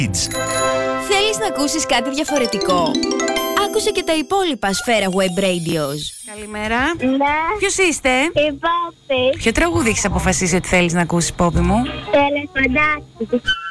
Θέλεις να ακούσεις κάτι διαφορετικό? Άκουσε και τα υπόλοιπα Σφαίρα Web Radios. Καλημέρα. Ναι, Ποιος είστε? η Πόπη. Ποιο τραγούδι έχεις αποφασίσει ότι θέλεις να ακούσεις, Πόπη μου? Τελεφωνάκι.